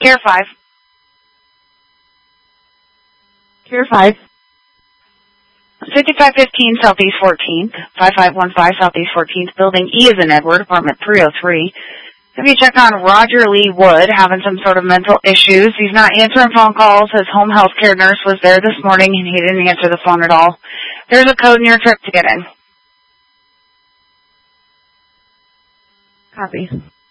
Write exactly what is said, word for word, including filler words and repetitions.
Care five. Care five. fifty-five fifteen Southeast fourteenth, five five one five Southeast fourteenth, Building E is in Edward, apartment three oh three. Have you checked on Roger Lee Wood, having some sort of mental issues? He's not answering phone calls. His home health care nurse was there this morning, and he didn't answer the phone at all. There's a code in your trip to get in. Copy.